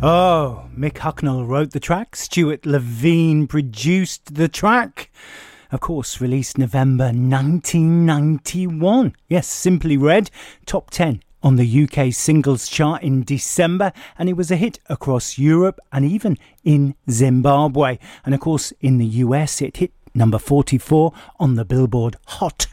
Oh, Mick Hucknall wrote the track. Stuart Levine produced the track. Of course, released November 1991. Yes, Simply Red, top 10 on the UK singles chart in December, and it was a hit across Europe and even in Zimbabwe. And of course, in the US, it hit number 44 on the Billboard Hot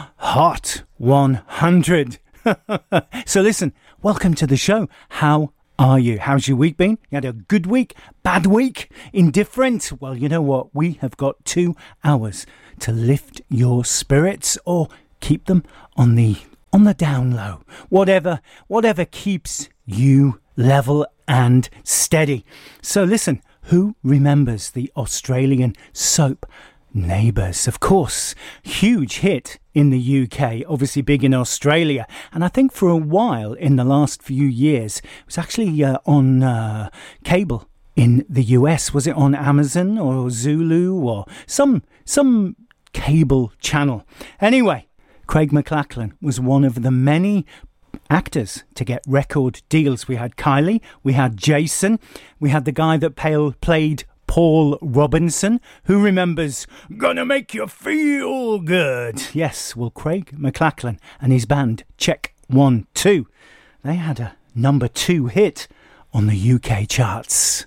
100. So listen, welcome to the show. How are you? How's your week been? You had a good week? Bad week? Indifferent? Well, you know what? We have got 2 hours to lift your spirits or keep them on the down low. Whatever keeps you level and steady. So listen, who remembers the Australian soap Neighbours? Of course, huge hit in the UK, obviously big in Australia, and I think for a while in the last few years it was actually on cable in the US. Was it on Amazon or Zulu or some cable channel? Anyway, Craig McLachlan was one of the many actors to get record deals. We had Kylie, we had Jason, we had the guy that played Paul Robinson. Who remembers Gonna Make You Feel Good? Yes, well, Craig McLachlan and his band Check 1 2, they had a number 2 hit on the UK charts.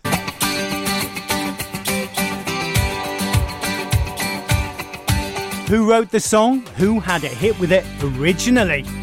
Who wrote the song? Who had a hit with it originally?